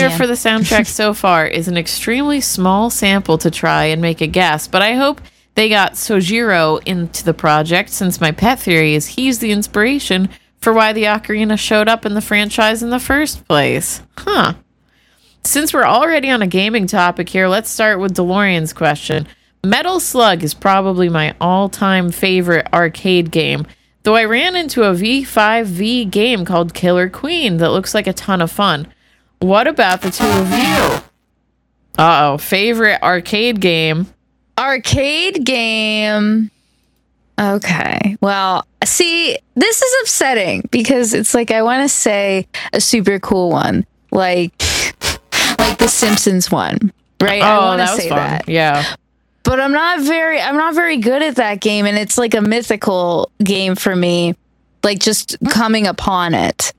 here for the soundtrack so far is an extremely small sample to try and make a guess, but I hope they got Sojiro into the project, since my pet theory is he's the inspiration for why the ocarina showed up in the franchise in the first place. Huh. Since we're already on a gaming topic here, let's start with DeLorean's question. Metal Slug is probably my all-time favorite arcade game, though I ran into a V5V game called Killer Queen that looks like a ton of fun. What about the two of you? Uh-oh, favorite arcade game? Arcade game. Okay. Well, see, this is upsetting because it's like I want to say a super cool one, like the Simpsons one, right? I want to say fun. that. Yeah. But I'm not very good at that game, and it's like a mythical game for me, like just coming upon it.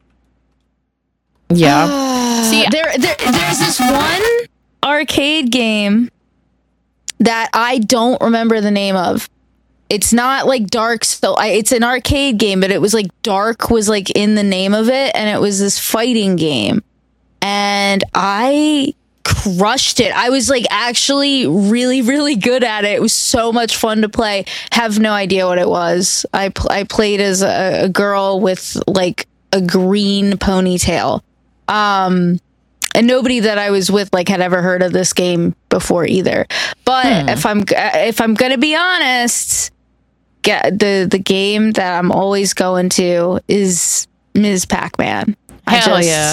Yeah. See, there's this one arcade game that I don't remember the name of. It's not like Dark, it's an arcade game, but it was like Dark was like in the name of it, and it was this fighting game, and I crushed it. I was like actually really, really good at it. It was so much fun to play. Have no idea what it was. I played as a girl with like a green ponytail. And nobody that I was with like had ever heard of this game before either. But if I'm gonna be honest, the game that I'm always going to is Ms. Pac-Man. Hell yeah.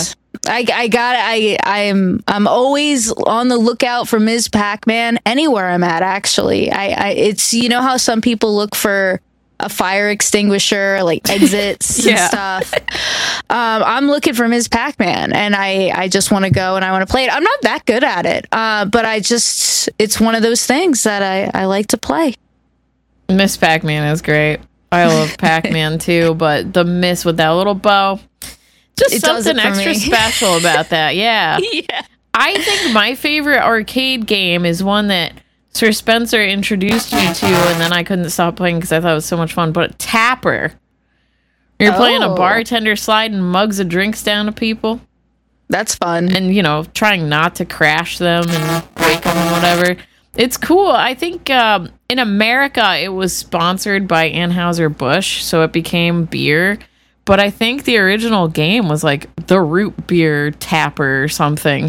I'm always on the lookout for Ms. Pac-Man anywhere I'm at, actually. It's, you know how some people look for a fire extinguisher, like exits and stuff. I'm looking for Ms. Pac-Man, and I just want to go and I want to play it. I'm not that good at it, but it's one of those things that I like to play. Miss Pac-Man is great. I love Pac-Man too, but the miss with that little bow, just something extra special about that. Yeah. Yeah. I think my favorite arcade game is one that Sir Spencer introduced me to, and then I couldn't stop playing because I thought it was so much fun. But Tapper. You're playing a bartender sliding mugs of drinks down to people. That's fun. And, trying not to crash them and break them and whatever. It's cool. I think in America, it was sponsored by Anheuser-Busch, so it became beer. But I think the original game was like the root beer Tapper or something.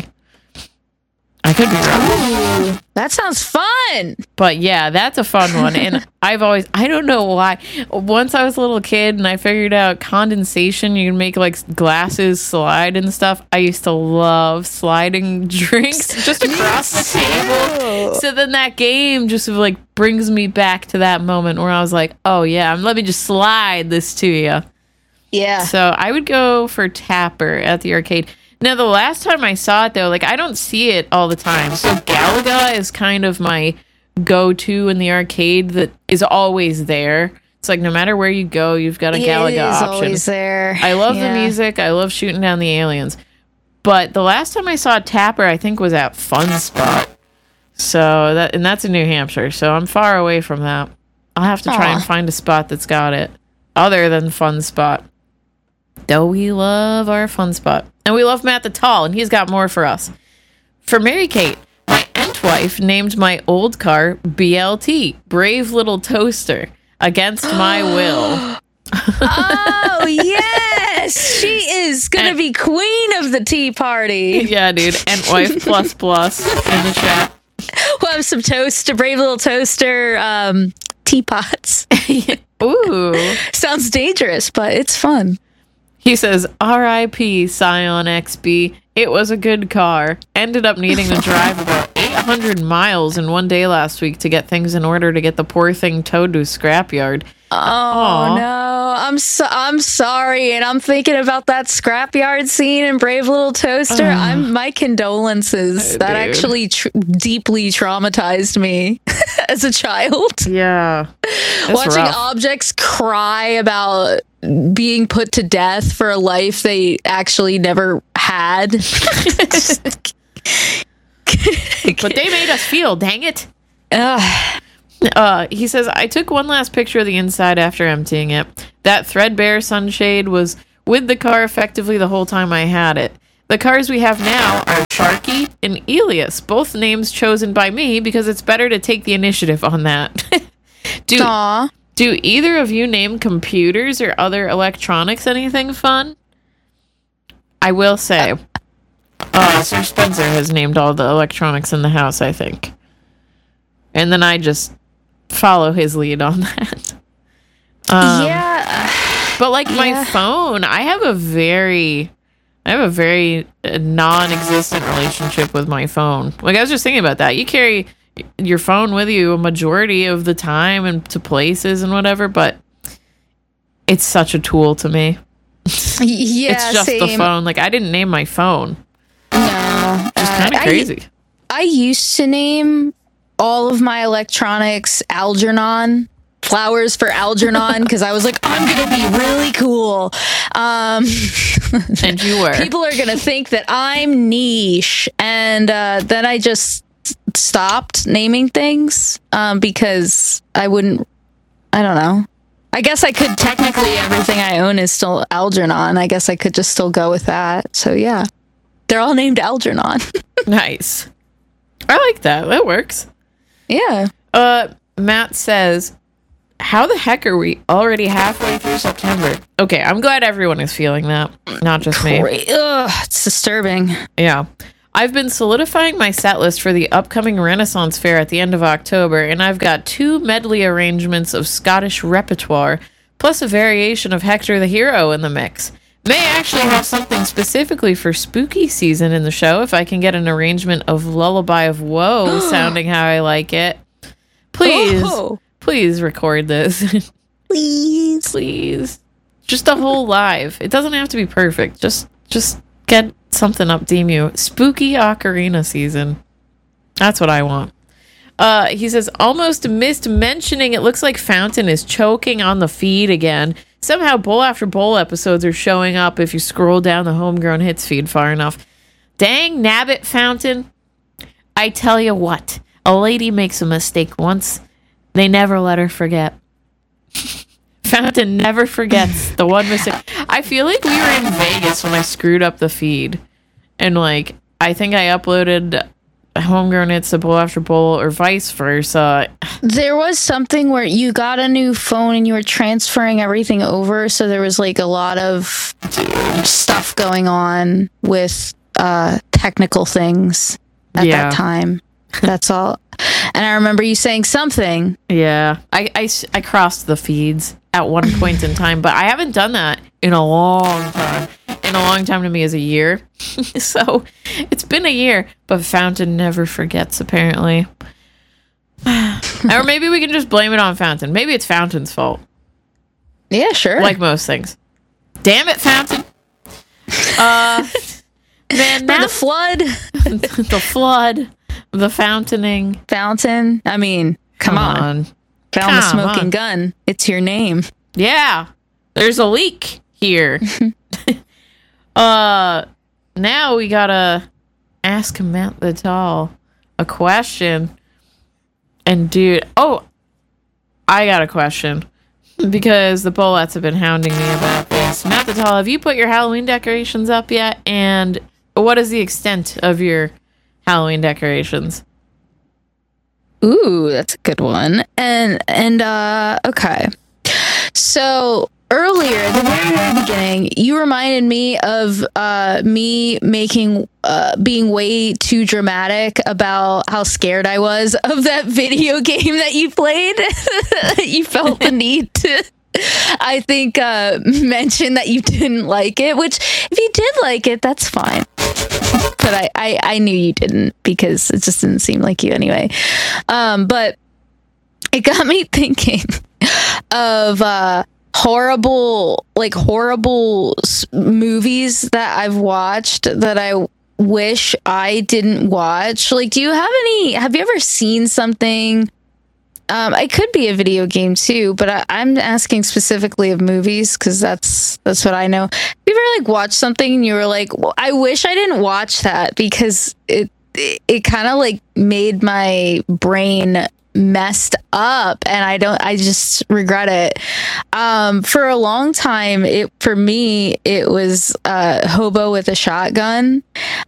I could be wrong. Ooh, that sounds fun. But yeah, that's a fun one. And I don't know why. Once I was a little kid and I figured out condensation, you can make like glasses slide and stuff. I used to love sliding drinks just across the table. So then that game just like brings me back to that moment where I was like, oh yeah, let me just slide this to you. Yeah. So I would go for Tapper at the arcade. Now, the last time I saw it, though, like, I don't see it all the time. So Galaga is kind of my go-to in the arcade that is always there. It's like, no matter where you go, you've got a Galaga option. Always there. I love the music. I love shooting down the aliens. But the last time I saw Tapper, I think, was at Fun Spot. So, that's in New Hampshire. So I'm far away from that. I'll have to try and find a spot that's got it, other than Fun Spot. Though we love our Fun Spot. And we love Matt the Tall, and he's got more for us. For Mary Kate, my aunt-wife named my old car BLT, Brave Little Toaster, against my will. Oh, yes! She is going to be queen of the tea party. Yeah, dude. Aunt-wife plus plus in the chat. We'll have some Brave Little Toaster teapots. Ooh. Sounds dangerous, but it's fun. He says, R.I.P. Scion XB. It was a good car. Ended up needing to drive about 800 miles in one day last week to get things in order to get the poor thing towed to a scrapyard. Oh, no. I'm sorry. And I'm thinking about that scrapyard scene in Brave Little Toaster. My condolences. That actually deeply traumatized me as a child. Yeah. Watching objects cry about being put to death for a life they actually never had. But they made us feel, dang it. He says, I took one last picture of the inside after emptying it. That threadbare sunshade was with the car effectively the whole time I had it. The cars we have now are Sharky and Elias, both names chosen by me because it's better to take the initiative on that. Aw. Do either of you name computers or other electronics anything fun? I will say, Sir Spencer has named all the electronics in the house, I think. And then I just follow his lead on that. Yeah. But like my phone, I have a very non-existent relationship with my phone. Like I was just thinking about that. You carry your phone with you a majority of the time and to places and whatever, but it's such a tool to me. Yeah, it's just same. the phone. Like I didn't name my phone. No. It's kind of crazy. I used to name all of my electronics Algernon. Flowers for Algernon, because I was like, I'm gonna be really cool. And you were. People are gonna think that I'm niche, and then I just stopped naming things because I don't know. I guess I could technically, everything I own is still Algernon. I guess I could just still go with that. So yeah, they're all named Algernon. Nice. I like that. That works. Yeah. Matt says, how the heck are we already halfway through September? Okay, I'm glad everyone is feeling that, not just me. Ugh, it's disturbing. Yeah. I've been solidifying my set list for the upcoming Renaissance Fair at the end of October, and I've got 2 medley arrangements of Scottish repertoire, plus a variation of Hector the Hero in the mix. May actually have something specifically for spooky season in the show if I can get an arrangement of Lullaby of Woe sounding how I like it. Please. Oh. Please record this. Please. Just a whole live. It doesn't have to be perfect. Just get something up, Demu. Spooky ocarina season. That's what I want. He says, almost missed mentioning it looks like Fountain is choking on the feed again. Somehow bowl after bowl episodes are showing up if you scroll down the Homegrown Hits feed far enough. Dang nabbit, Fountain. I tell you what, a lady makes a mistake once. They never let her forget. Fountain never forgets the one mistake. I feel like we were in Vegas when I screwed up the feed. And, like, I think I uploaded Homegrown Hits to bowl after bowl or vice versa. There was something where you got a new phone and you were transferring everything over. So there was, like, a lot of stuff going on with technical things at that time. That's all. And I remember you saying something. Yeah. I crossed the feeds at one point in time, but I haven't done that in a long time. And a long time to me is a year. So it's been a year, but Fountain never forgets, apparently. Or maybe we can just blame it on Fountain. Maybe it's Fountain's fault. Yeah, sure. Like most things. Damn it, Fountain. Man, the flood. The flood. The fountaining. Fountain. I mean, come on. Found the smoking gun. It's your name. Yeah. There's a leak here. Now we gotta ask Matt the Tall a question. And dude, I got a question. Because the Bolettes have been hounding me about this. Matt the Tall, have you put your Halloween decorations up yet? And what is the extent of your Halloween decorations? Ooh, that's a good one. And okay. So earlier, at the very beginning, you reminded me of me making being way too dramatic about how scared I was of that video game that you played. You felt the need to, I think, mention that you didn't like it, which if you did like it, that's fine. But I knew you didn't because it just didn't seem like you anyway. But it got me thinking of horrible movies that I've watched that I wish I didn't watch. Like, have you ever seen something? It could be a video game too, but I'm asking specifically of movies because that's what I know. Have you ever like watched something and you were like, well, I wish I didn't watch that because it kind of like made my brain messed up, and I just regret it. For a long time, for me it was Hobo with a Shotgun.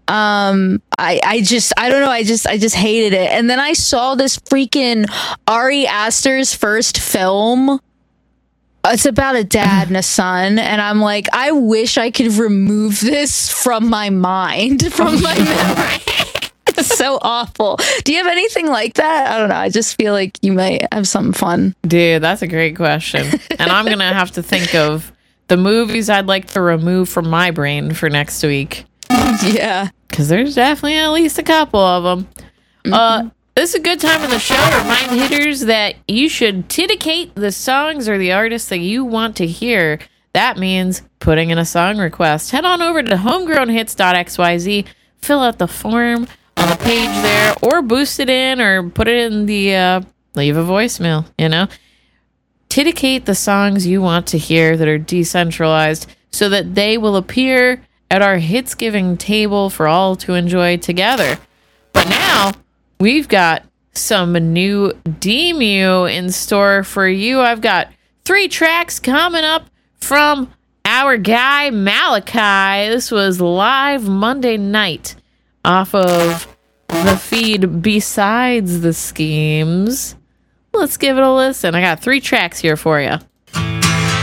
I don't know, I just hated it. And then I saw this freaking Ari Aster's first film. It's about a dad and a son, and I'm like, I wish I could remove this from my mind, from my memory. It's so awful. Do you have anything like that? I don't know. I just feel like you might have something fun. Dude, that's a great question. And I'm going to have to think of the movies I'd like to remove from my brain for next week. Yeah. Because there's definitely at least a couple of them. This is a good time in the show to remind hitters that you should tidicate the songs or the artists that you want to hear. That means putting in a song request. Head on over to homegrownhits.xyz, fill out the form on the page there, or boost it in, or put it in the leave a voicemail, Tidicate the songs you want to hear that are decentralized so that they will appear at our hits giving table for all to enjoy together. But now we've got some new Demu in store for you. I've got 3 tracks coming up from our guy Malachi. This was live Monday night off of the feed Besides the Schemes. Let's give it a listen. I got 3 tracks here for you.